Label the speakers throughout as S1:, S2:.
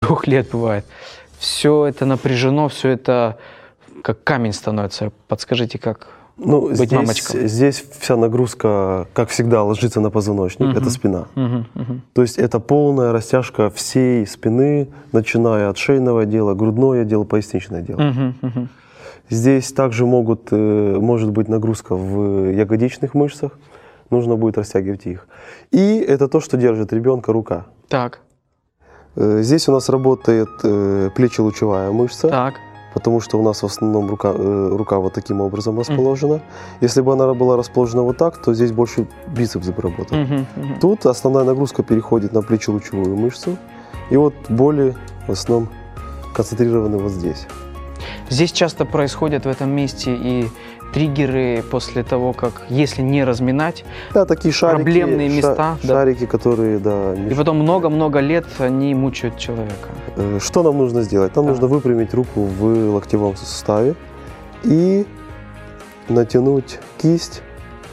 S1: 2 лет бывает. Все это напряжено, все это как камень становится. Подскажите, как быть мамочком?
S2: Здесь вся нагрузка, как всегда, ложится на позвоночник, это спина. То есть это полная растяжка всей спины, начиная от шейного отдела, грудное отдело, поясничное отдело. Здесь также может быть нагрузка в ягодичных мышцах, нужно будет растягивать их. И это то, что держит ребенка, рука.
S1: Так.
S2: Здесь у нас работает плечелучевая мышца.
S1: Так.
S2: Потому что у нас в основном рука вот таким образом расположена. Если бы она была расположена вот так, то здесь больше бицепс бы работал. Тут основная нагрузка переходит на плечелучевую мышцу. И вот боли в основном концентрированы вот здесь.
S1: Здесь часто происходят в этом месте и триггеры после того, как, если не разминать,
S2: да, такие шарики,
S1: проблемные места.
S2: Шарики, которые, да,
S1: и потом много-много лет они мучают человека.
S2: Что нам нужно сделать? Нам нужно выпрямить руку в локтевом суставе и натянуть кисть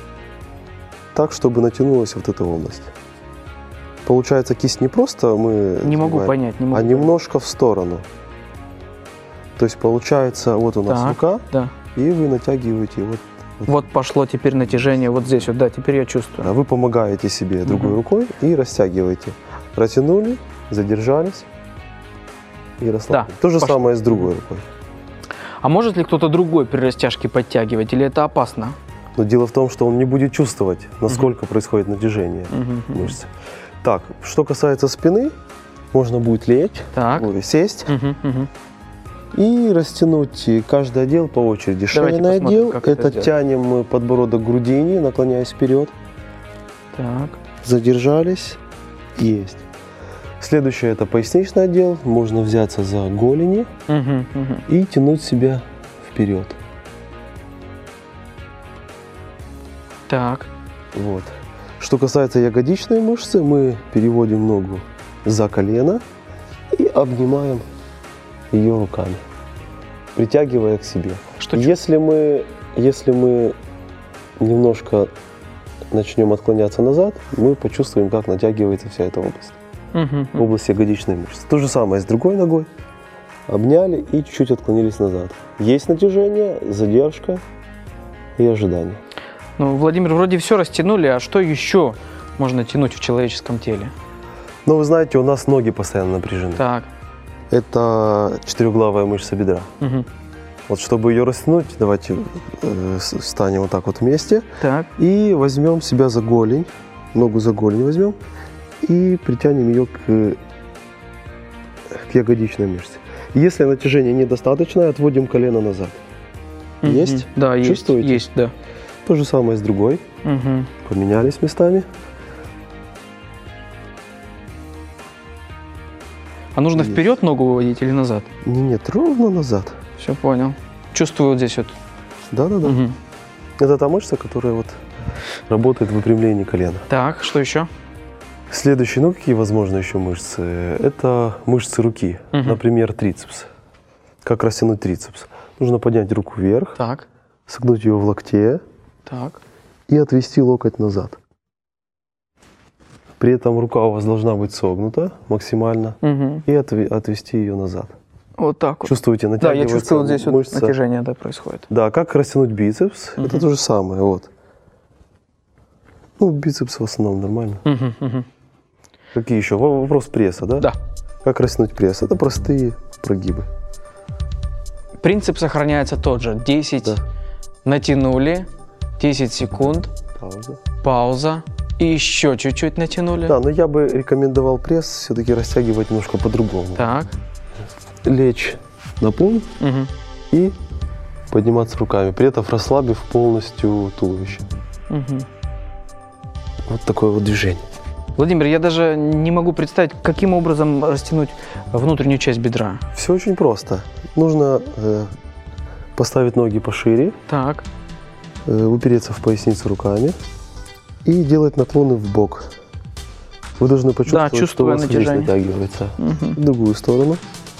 S2: так, чтобы натянулась вот эта область. Получается, кисть не просто мы а немножко в сторону. То есть получается, вот у нас рука, и вы натягиваете
S1: вот пошло теперь натяжение вот здесь вот, да, теперь я чувствую.
S2: Да, вы помогаете себе другой рукой и растягиваете. Растянули, задержались и расслабили. То же самое с другой рукой.
S1: А может ли кто-то другой при растяжке подтягивать, или это опасно?
S2: Но дело в том, что он не будет чувствовать, насколько происходит натяжение мышц. Так, что касается спины, можно будет лечь, сесть. И растянуть каждый отдел по очереди. Шейный отдел, это тянем мы подбородок к грудине, наклоняясь вперед.
S1: Так.
S2: Задержались. Есть. Следующее это поясничный отдел. Можно взяться за голени и тянуть себя вперед.
S1: Так.
S2: Вот. Что касается ягодичной мышцы, мы переводим ногу за колено и обнимаем ее руками, притягивая к себе. Если мы немножко начнем отклоняться назад, мы почувствуем, как натягивается вся эта область. Область ягодичной мышцы. То же самое с другой ногой. Обняли и чуть-чуть отклонились назад. Есть натяжение, задержка и ожидание.
S1: Ну, Владимир, вроде все растянули, а что еще можно тянуть в человеческом теле?
S2: Ну, вы знаете, у нас ноги постоянно напряжены.
S1: Так.
S2: Это четырехглавая мышца бедра. Вот чтобы ее растянуть, давайте встанем вот так вот вместе.
S1: Так.
S2: И возьмем себя за голень, ногу за голень возьмем и притянем ее к ягодичной мышце. Если натяжение недостаточно, отводим колено назад. Есть?
S1: Да,
S2: чувствуете?
S1: Есть, да.
S2: То же самое с другой. Поменялись местами.
S1: А нужно вперед ногу выводить или назад?
S2: Нет, ровно назад.
S1: Все понял. Чувствую вот здесь вот.
S2: Да. Это та мышца, которая вот работает в выпрямлении колена.
S1: Так, что еще?
S2: Следующие, какие возможны еще мышцы? Это мышцы руки. Например, трицепс. Как растянуть трицепс? Нужно поднять руку вверх, согнуть ее в локте и отвести локоть назад. При этом рука у вас должна быть согнута максимально и отвести ее назад.
S1: Вот так вот.
S2: Чувствуете, натягивается мышца.
S1: Да, я чувствую, вот здесь вот натяжение происходит.
S2: Да, как растянуть бицепс? Это то же самое. Вот. Ну, бицепс в основном нормально. Какие еще? Вопрос пресса, да?
S1: Да.
S2: Как растянуть пресс? Это простые прогибы.
S1: Принцип сохраняется тот же. 10 натянули, 10 секунд, пауза. И еще чуть-чуть натянули.
S2: Да, но я бы рекомендовал пресс все-таки растягивать немножко по-другому.
S1: Так.
S2: Лечь на пол и подниматься руками, при этом расслабив полностью туловище. Вот такое вот движение.
S1: Владимир, я даже не могу представить, каким образом растянуть внутреннюю часть бедра.
S2: Все очень просто. Нужно поставить ноги пошире, упереться в поясницу руками и делать наклоны в бок. Вы должны почувствовать, что у вас здесь натягивается. В другую сторону.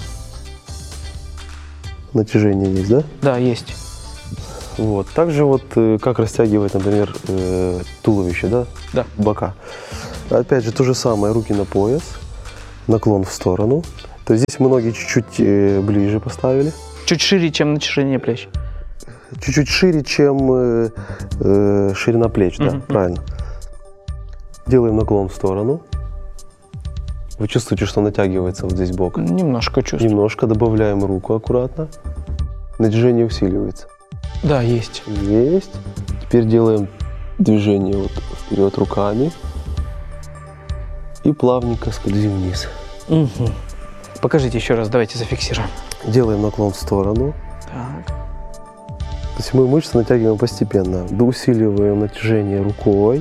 S2: Натяжение есть, да?
S1: Да, есть.
S2: Вот. Также вот как растягивать, например, туловище, да?
S1: Да.
S2: Бока. Опять же, то же самое. Руки на пояс. Наклон в сторону. То есть здесь мы ноги чуть-чуть ближе поставили.
S1: Чуть шире, чем натяжение плеч.
S2: Чуть-чуть шире, чем ширина плеч, да, правильно. Делаем наклон в сторону. Вы чувствуете, что натягивается вот здесь бок?
S1: Немножко чувствую.
S2: Немножко. Добавляем руку аккуратно. Натяжение усиливается.
S1: Да, есть.
S2: Есть. Теперь делаем движение вот вперед руками. И плавненько скользим вниз.
S1: Угу. Покажите еще раз, давайте зафиксируем.
S2: Делаем наклон в сторону.
S1: Так.
S2: То есть мы мышцы натягиваем постепенно. Усиливаем натяжение рукой.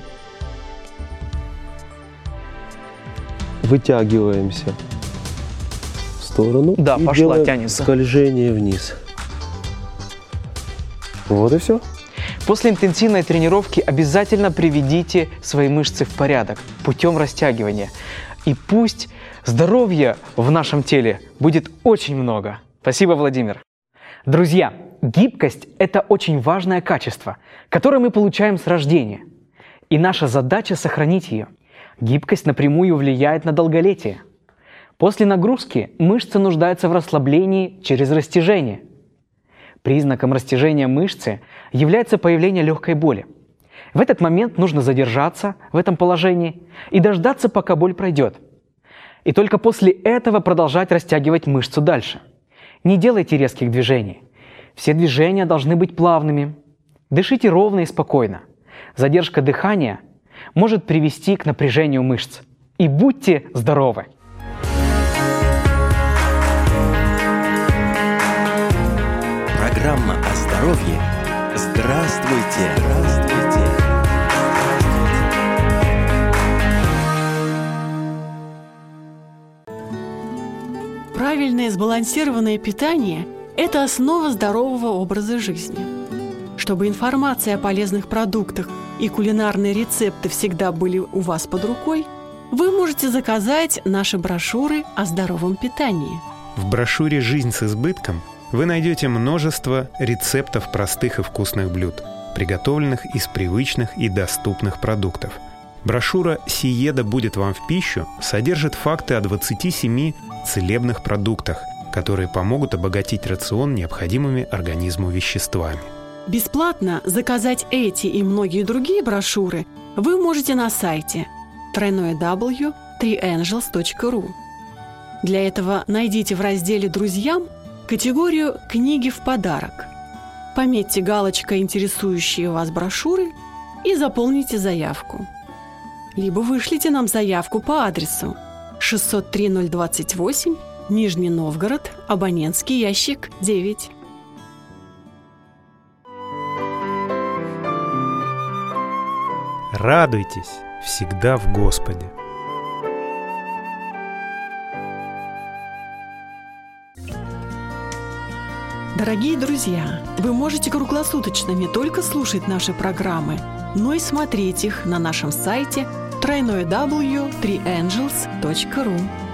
S2: Вытягиваемся в сторону.
S1: Да,
S2: и
S1: пошла,
S2: делаем
S1: тянется.
S2: Скольжение вниз. Вот и все.
S1: После интенсивной тренировки обязательно приведите свои мышцы в порядок путем растягивания. И пусть здоровья в нашем теле будет очень много. Спасибо, Владимир. Друзья, гибкость – это очень важное качество, которое мы получаем с рождения. И наша задача – сохранить ее. Гибкость напрямую влияет на долголетие. После нагрузки мышцы нуждаются в расслаблении через растяжение. Признаком растяжения мышцы является появление легкой боли. В этот момент нужно задержаться в этом положении и дождаться, пока боль пройдет. И только после этого продолжать растягивать мышцу дальше. Не делайте резких движений. Все движения должны быть плавными. Дышите ровно и спокойно. Задержка дыхания может привести к напряжению мышц. И будьте здоровы!
S3: Программа о здоровье. Здравствуйте! Здравствуйте!
S4: Правильное сбалансированное питание – это основа здорового образа жизни. Чтобы информация о полезных продуктах и кулинарные рецепты всегда были у вас под рукой, вы можете заказать наши брошюры о здоровом питании.
S5: В брошюре «Жизнь с избытком» вы найдете множество рецептов простых и вкусных блюд, приготовленных из привычных и доступных продуктов. Брошюра «Сиеда будет вам в пищу» содержит факты о 27 целебных продуктах, которые помогут обогатить рацион необходимыми организму веществами.
S4: Бесплатно заказать эти и многие другие брошюры вы можете на сайте www.3angels.ru. Для этого найдите в разделе «Друзьям» категорию «Книги в подарок». Пометьте галочкой интересующие вас брошюры и заполните заявку. Либо вышлите нам заявку по адресу 603-028, Нижний Новгород, абонентский ящик 9.
S5: Радуйтесь всегда в Господе.
S4: Дорогие друзья, вы можете круглосуточно не только слушать наши программы, но и смотреть их на нашем сайте www.3angels.ru.